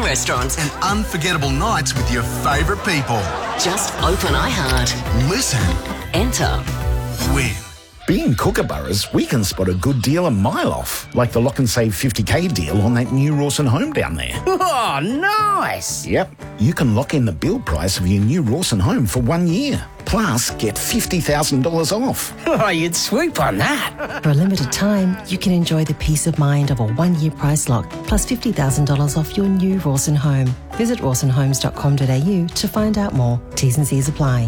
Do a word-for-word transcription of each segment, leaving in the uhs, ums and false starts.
restaurants. And unforgettable nights with your favourite people. Just open iHeart. Listen. Enter. Win. Being Kookaburras, we can spot a good deal a mile off, like the Lock and Save fifty K deal on that new Rawson home down there. Oh, nice! Yep, you can lock in the build price of your new Rawson home for one year. Plus, get fifty thousand dollars off. Oh, you'd swoop on that. For a limited time, you can enjoy the peace of mind of a one-year price lock, plus fifty thousand dollars off your new Rawson home. Visit rawson homes dot com dot a u to find out more. T's and C's apply.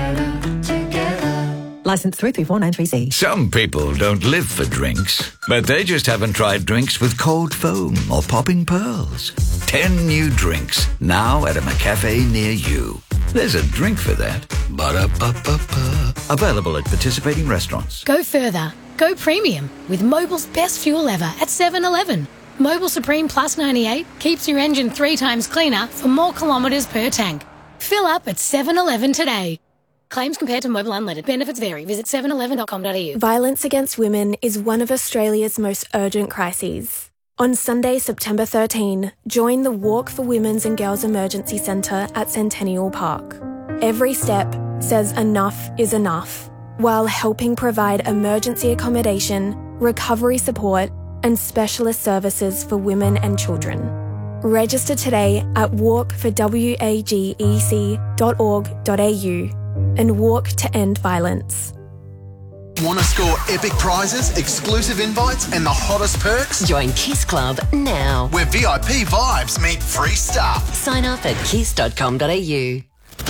Licence three three four nine three C. Some people don't live for drinks, but they just haven't tried drinks with cold foam or popping pearls. Ten new drinks, now at a McCafe near you. There's a drink for that. Ba-da-ba-ba-ba. Available at participating restaurants. Go further. Go premium with Mobil's best fuel ever at seven eleven. Mobil Supreme Plus ninety-eight keeps your engine three times cleaner for more kilometres per tank. Fill up at seven eleven today. Claims compared to Mobil Unleaded. Benefits vary. Visit seven eleven dot com dot a u. Violence against women is one of Australia's most urgent crises. On Sunday, September thirteenth, join the Walk for Women's and Girls Emergency Centre at Centennial Park. Every step says enough is enough, while helping provide emergency accommodation, recovery support, and specialist services for women and children. Register today at walk for wagec dot org dot a u and walk to end violence. Want to score epic prizes, exclusive invites, and the hottest perks? Join Kiss Club now. Where V I P vibes meet free stuff. Sign up at kiss dot com dot a u.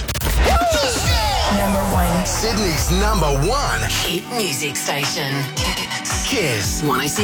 Number one. Sydney's number one Hit music station. Kiss. one oh six